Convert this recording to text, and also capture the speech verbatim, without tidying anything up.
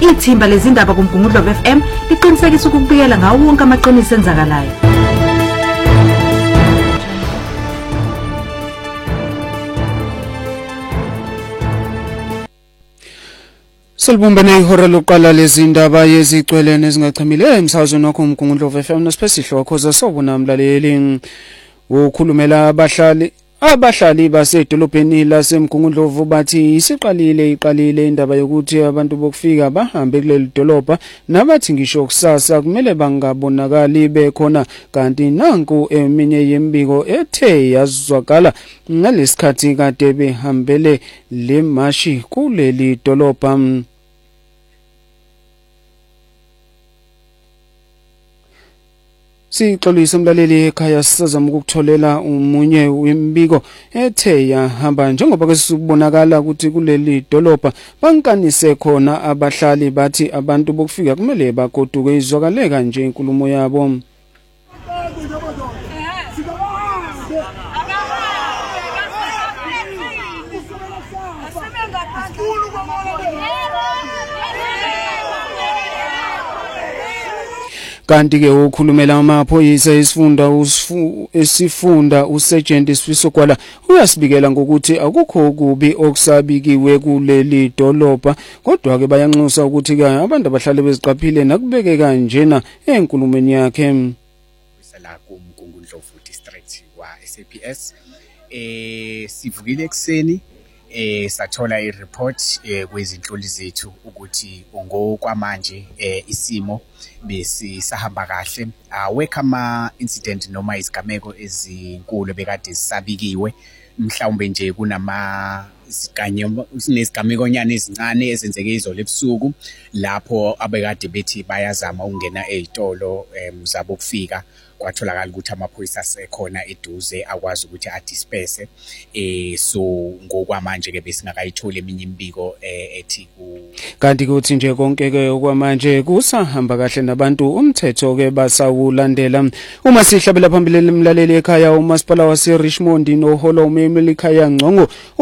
Ithimba lezindaba kuMgungundlovu F M liqinisekisa ukubikela ngawo wonke amaqiniso enzakalayo. Selbumbene ihora loqala lezindaba yezicwele nezingachamile emsakazweni wakho uMgungundlovu F M nosipesihloko khoza sobona mlaleli ukhulumela abahlali abahlali basedolobheni laseMgungundlovu bathi isiqalile iqalile indaba yokuthi abantu bokufika bahambe kuleli dolobha nabathi ngisho kusasa kumele bangabonakali bekhona kanti nanku eminye yembiko ethe yazwakala ngalesikhathi kade behambele le mashi kuleli dolobha. Sixolisa umlaleli ekhaya sisazama ukutholela umunye wembiko ethe yahamba njengoba ke sibonakala ukuthi kuleli dolobha bankanise khona abahlali bathi abantu bokufika kumele bagoduke izwakaleka nje inkulumo yabo. Kanti ke ukhulumela amaphoyisa esifunda esifunda uSergeant Sifiso Gwala uyasibikela ngokuthi akukho kubi okusabikiwe kuleli dolobha kodwa ke bayanxusa ukuthi ke abantu abahlale beziqaphile nakubeke kanjena enkulumeni yakhe. Sala kuMgungundlovu district wa S A P S eh sivukile ekseni eh sathola ireport eh kwezinhloli zethu ukuthi ngokwamanje eh isimo bese sahamba kahle awekho ama incident noma izigameko ezinkulu bekade sisabikiwe mhlawumbe nje kunama iziganyo sinezigameko nyane ezincane ezenzeke izolo ebusuku lapho abekade bethi bayazama ukungena ezitolo zabo kufika kwatholakala ukuthi amaphoyisa asekhona eduze akwazi ukuthi adisperse eh so ngokwamanje ke besingakayitholi eminye imbiko ethi ku kanti kuthi nje konke ke okwamanje kusahamba kahle nabantu umthetho ke basawulandela. Uma sihlabela phambili emlaleli ekhaya umasipala wase Richmond noHolo uMemeli ekhaya Ngcongo